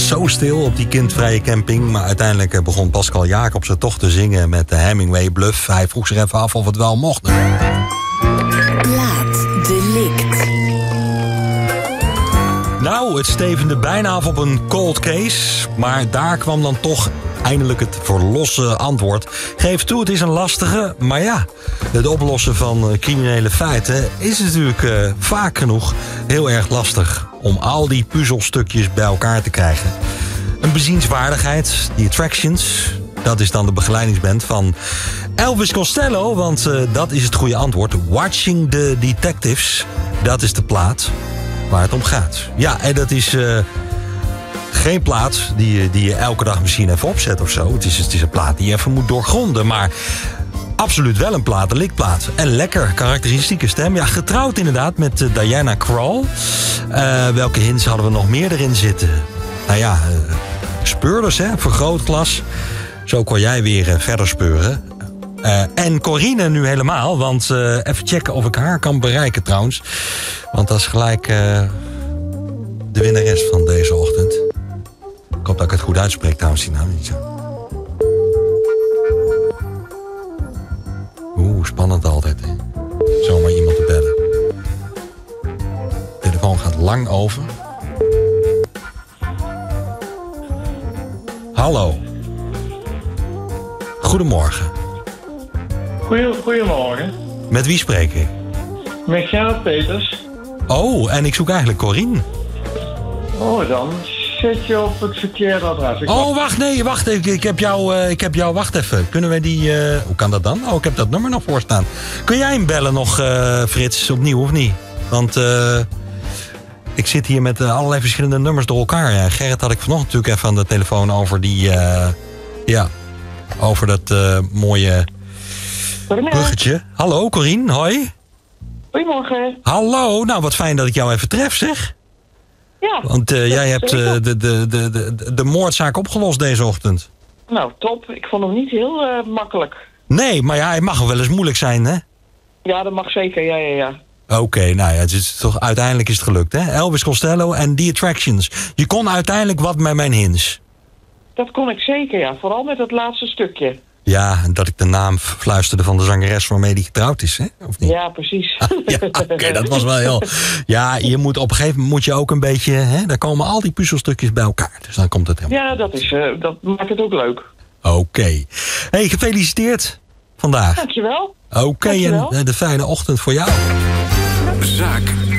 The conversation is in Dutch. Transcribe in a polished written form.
zo stil op die kindvrije camping. Maar uiteindelijk begon Pascal Jacobsen toch te zingen met de Hemingway Bluff. Hij vroeg zich even af of het wel mocht. Plaatsdelict. Nou, het stevende bijna af op een cold case. Maar daar kwam dan toch eindelijk het verlossen antwoord. Geef toe, het is een lastige. Maar ja, het oplossen van criminele feiten is natuurlijk vaak genoeg heel erg lastig. Om al die puzzelstukjes bij elkaar te krijgen. Een bezienswaardigheid, die Attractions. Dat is dan de begeleidingsband van Elvis Costello. Want dat is het goede antwoord. Watching the Detectives. Dat is de plaat waar het om gaat. Ja, en dat is geen plaat die je elke dag misschien even opzet of zo. Het is een plaat die je even moet doorgronden. Maar absoluut wel een platenlikplaat. En lekker, karakteristieke stem. Ja, getrouwd inderdaad met Diana Krall. Welke hints hadden we nog meer erin zitten? Nou ja, speurders, hè, vergrootglas. Zo kon jij weer verder speuren. En Corine nu helemaal, want even checken of ik haar kan bereiken trouwens. Want dat is gelijk de winnares van deze ochtend. Ik hoop dat ik het goed uitspreek trouwens, die naam niet zo. Spannend altijd, hè. Zomaar iemand te bellen. De telefoon gaat lang over. Hallo. Goedemorgen. Goedemorgen. Met wie spreek ik? Met Gerard Peters. Oh, en ik zoek eigenlijk Corine. Oh, dan zit je op het verkeerde adres. Wacht. Ik heb jou, wacht even. Kunnen wij die... hoe kan dat dan? Oh, ik heb dat nummer nog voor staan. Kun jij hem bellen nog, Frits, opnieuw of niet? Want ik zit hier met allerlei verschillende nummers door elkaar. Ja, Gerrit had ik vanochtend natuurlijk even aan de telefoon over die... over dat mooie bruggetje. Hallo, Corine, hoi. Goedemorgen. Hallo, nou wat fijn dat ik jou even tref, zeg. Ja. Want jij hebt de moordzaak opgelost deze ochtend. Nou, top. Ik vond hem niet heel makkelijk. Nee, maar ja, het mag wel eens moeilijk zijn, hè? Ja, dat mag zeker, ja. Oké, nou ja, uiteindelijk is het gelukt, hè? Elvis Costello en The Attractions. Je kon uiteindelijk wat met mijn hints. Dat kon ik zeker, ja. Vooral met het laatste stukje. Ja, en dat ik de naam fluisterde van de zangeres waarmee die getrouwd is, hè? Of niet? Ja, precies. Ja, oké, dat was wel heel... Ja, je moet op een gegeven moment moet je ook een beetje... Hè, daar komen al die puzzelstukjes bij elkaar. Dus dan komt het helemaal... Ja, dat maakt het ook leuk. Oké. Hey, gefeliciteerd vandaag. Dankjewel. Oké, en de fijne ochtend voor jou. Zaak